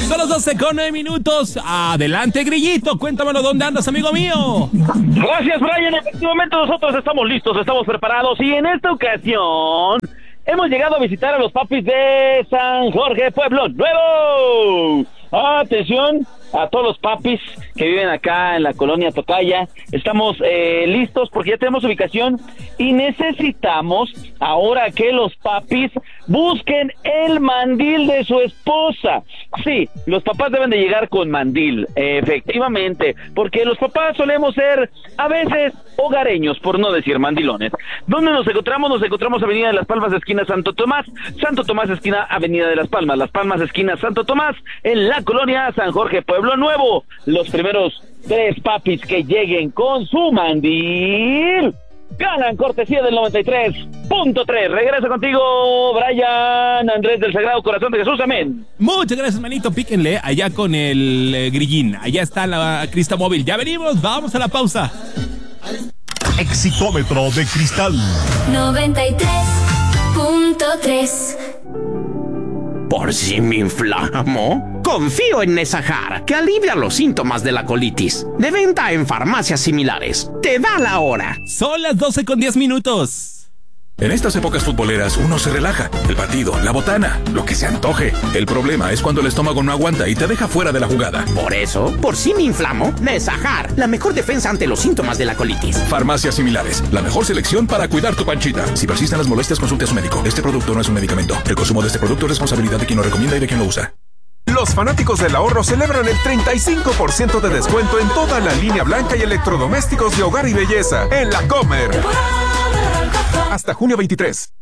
Son las 12:09. Adelante, Grillito, cuéntamelo, ¿dónde andas, amigo mío? Gracias, Brian. Efectivamente, nosotros estamos listos, estamos preparados y en esta ocasión hemos llegado a visitar a los papis de San Jorge, Pueblo Nuevo. Atención a todos los papis que viven acá en la colonia Tocaya. Estamos listos porque ya tenemos ubicación y necesitamos ahora que los papis busquen el mandil de su esposa. Sí, los papás deben de llegar con mandil, efectivamente, porque los papás solemos ser a veces hogareños, por no decir mandilones. ¿Dónde nos encontramos? Nos encontramos Avenida de las Palmas, esquina Santo Tomás, esquina Avenida de las Palmas, esquina Santo Tomás, en la colonia San Jorge, Pueblo Nuevo. Los primeros 3 papis que lleguen con su mandil ganan cortesía del 93.3. Regreso contigo, Brian Andrés del Sagrado Corazón de Jesús, amén. Muchas gracias, manito, píquenle allá con el grillín. Allá está la Crista Móvil. Ya venimos, vamos a la pausa. Exitómetro de cristal 93.3. ¿Por si me inflamo? Confío en Nesajar, que alivia los síntomas de la colitis. De venta en farmacias similares. Te da la hora. Son las 12:10. En estas épocas futboleras uno se relaja. El partido, la botana, lo que se antoje. El problema es cuando el estómago no aguanta y te deja fuera de la jugada. Por eso, por si me inflamo, Nesajar, la mejor defensa ante los síntomas de la colitis. Farmacias similares, la mejor selección para cuidar tu panchita. Si persisten las molestias, consulte a su médico. Este producto no es un medicamento. El consumo de este producto es responsabilidad de quien lo recomienda y de quien lo usa. Los fanáticos del ahorro celebran el 35% de descuento en toda la línea blanca y electrodomésticos de hogar y belleza en La Comer. Hasta junio 23.